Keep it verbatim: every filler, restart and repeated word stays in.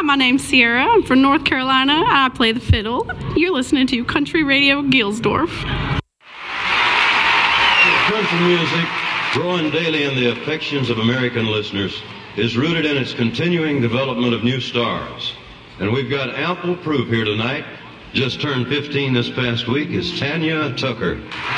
my name's Sierra. I'm from North Carolina. I play the fiddle. You're listening to Country Radio Gilsdorf. Country music, growing daily in the affections of American listeners, is rooted in its continuing development of new stars. And we've got ample proof here tonight. Just turned fifteen this past week is Tanya Tucker.